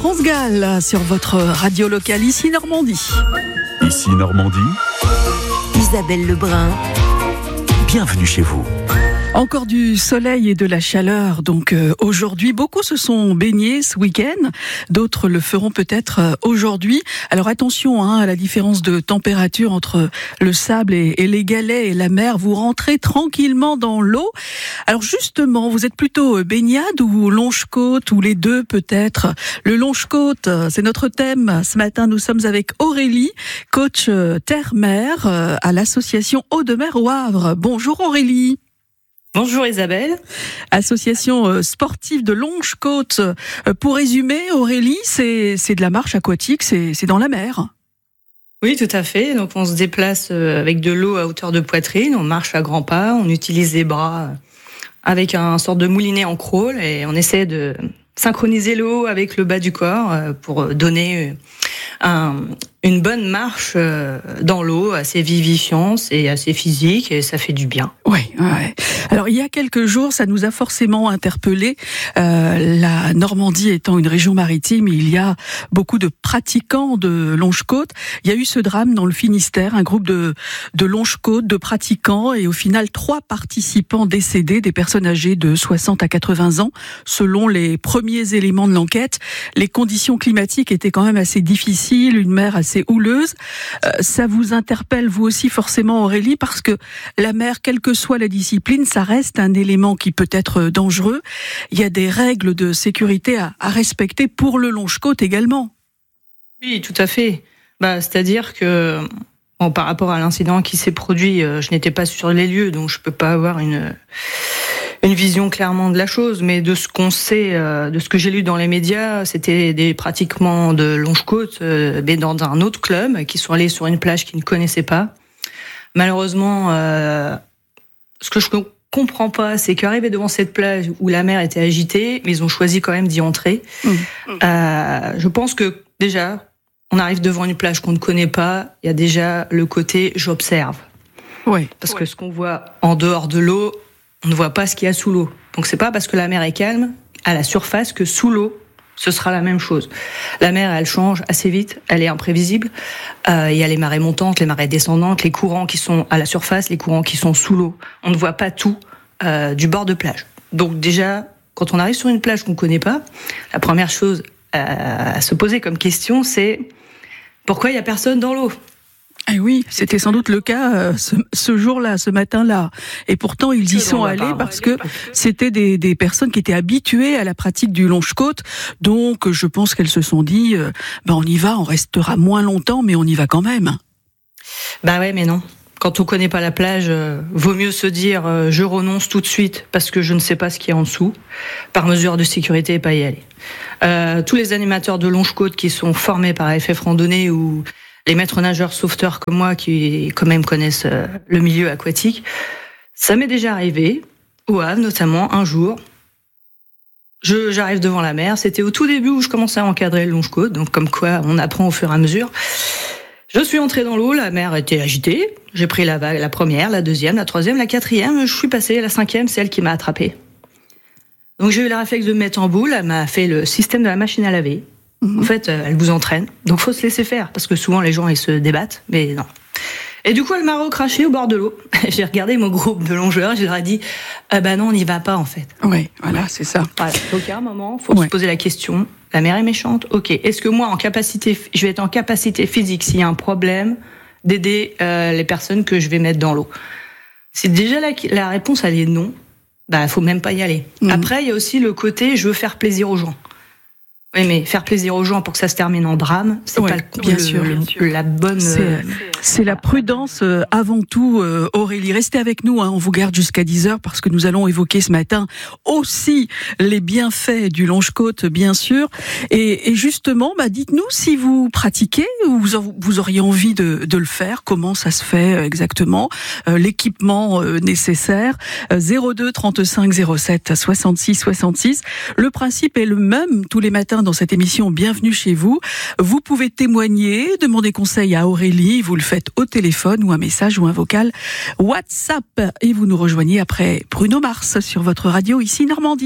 France Gall sur votre radio locale, ici Normandie. Ici Normandie, Isabelle Lebrun. bienvenue chez vous. Encore du soleil et de la chaleur, donc aujourd'hui, beaucoup se sont baignés ce week-end, d'autres le feront peut-être aujourd'hui. Alors attention à la différence de température entre le sable et les galets et la mer, vous rentrez tranquillement dans l'eau. Alors justement, vous êtes plutôt baignade ou longe-côte, ou les deux peut-être. Le longe-côte, c'est notre thème. Ce matin, nous sommes avec Aurélie, coach terre-mer à l'association Eau de Mer au Havre. Bonjour Aurélie. Bonjour Isabelle. Association sportive de Longe-Côte. Pour résumer, Aurélie, c'est de la marche aquatique, c'est dans la mer. Oui, tout à fait. Donc on se déplace avec de l'eau à hauteur de poitrine, on marche à grands pas, on utilise les bras avec un sorte de moulinet en crawl et on essaie de synchroniser l'eau avec le bas du corps pour donner une bonne marche dans l'eau, assez vivifiante et assez physique, et ça fait du bien. Oui. Alors il y a quelques jours, ça nous a forcément interpellés. La Normandie étant une région maritime, il y a beaucoup de pratiquants de longe-côte. Il y a eu ce drame dans le Finistère, un groupe de longe-côte, de pratiquants, et au final 3 participants décédés, des personnes âgées de 60 à 80 ans. Selon les premiers éléments de l'enquête, les conditions climatiques étaient quand même assez difficiles, une mer assez houleuse. Ça vous interpelle vous aussi forcément Aurélie, parce que la mer, quelle que soit la discipline, ça reste un élément qui peut être dangereux. Il y a des règles de sécurité à respecter pour le longe-côte également. Oui, tout à fait. C'est-à-dire que par rapport à l'incident qui s'est produit, je n'étais pas sur les lieux, donc je peux pas avoir une vision clairement de la chose, mais de ce qu'on sait, de ce que j'ai lu dans les médias, c'était des pratiquants de longe-côte, mais dans un autre club, qui sont allés sur une plage qu'ils ne connaissaient pas. Malheureusement, ce que je comprends pas, c'est qu'arrivés devant cette plage où la mer était agitée, ils ont choisi quand même d'y entrer. Je pense que déjà, on arrive devant une plage qu'on ne connaît pas, il y a déjà le côté j'observe. Oui. Parce que ce qu'on voit en dehors de l'eau, on ne voit pas ce qu'il y a sous l'eau. Donc c'est pas parce que la mer est calme à la surface que sous l'eau, ce sera la même chose. La mer, elle change assez vite, elle est imprévisible. Il y a les marées montantes, les marées descendantes, les courants qui sont à la surface, les courants qui sont sous l'eau. On ne voit pas tout du bord de plage. Donc déjà, quand on arrive sur une plage qu'on ne connaît pas, la première chose à se poser comme question, c'est pourquoi il n'y a personne dans l'eau ? Eh oui, c'était sans doute le cas ce jour-là, ce matin-là. Et pourtant, ils y sont allés parce que c'était des personnes qui étaient habituées à la pratique du longe-côte. Donc, je pense qu'elles se sont dit, on y va, on restera moins longtemps, mais on y va quand même. Ouais, mais non. Quand on connaît pas la plage, vaut mieux se dire, je renonce tout de suite parce que je ne sais pas ce qu'il y a en dessous. Par mesure de sécurité, et pas y aller. Tous les animateurs de longe-côte qui sont formés par FF Randonnée ou les maîtres nageurs sauveteurs comme moi qui quand même connaissent le milieu aquatique, ça m'est déjà arrivé, au Havre notamment, un jour, j'arrive devant la mer, c'était au tout début où je commençais à encadrer le longe-côte, donc comme quoi on apprend au fur et à mesure. Je suis entrée dans l'eau, la mer était agitée, j'ai pris la vague, la première, la deuxième, la troisième, la quatrième, je suis passée, la cinquième, c'est elle qui m'a attrapée. Donc j'ai eu le réflexe de me mettre en boule, elle m'a fait le système de la machine à laver. En fait, elle vous entraîne. Donc, faut se laisser faire. Parce que souvent, les gens, ils se débattent. Mais non. Et du coup, elle m'a recraché au bord de l'eau. J'ai regardé mon groupe de longeurs. Je leur ai dit, non, on n'y va pas, en fait. Oui, voilà, c'est ça. Voilà. Donc, à un moment, faut se poser la question. La mer est méchante. Ok. Est-ce que moi, je vais être en capacité physique, s'il y a un problème, d'aider les personnes que je vais mettre dans l'eau? Si déjà la réponse, elle est non, faut même pas y aller. Après, il y a aussi le côté, je veux faire plaisir aux gens. Oui, mais faire plaisir aux gens pour que ça se termine en drame, c'est pas la bonne... C'est la prudence avant tout, Aurélie. Restez avec nous, on vous garde jusqu'à 10h parce que nous allons évoquer ce matin aussi les bienfaits du longe-côte, bien sûr. Et justement, dites-nous si vous pratiquez ou vous auriez envie de le faire, comment ça se fait exactement, l'équipement nécessaire, 02 35 07 66 66. Le principe est le même tous les matins dans cette émission Bienvenue chez vous. Vous pouvez témoigner, demander conseil à Aurélie, vous le faites au téléphone ou un message ou un vocal WhatsApp et vous nous rejoignez après Bruno Mars sur votre radio ici Normandie.